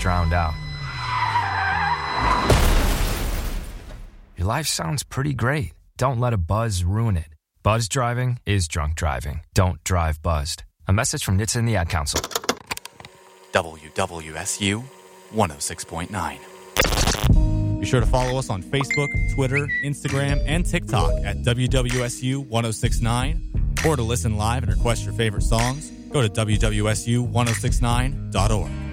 drowned out. Your life sounds pretty great. Don't let a buzz ruin it. Buzz driving is drunk driving. Don't drive buzzed. A message from NHTSA and the Ad Council. WWSU 106.9. Be sure to follow us on Facebook, Twitter, Instagram, and TikTok at WWSU 1069. Or to listen live and request your favorite songs, go to WWSU1069.org.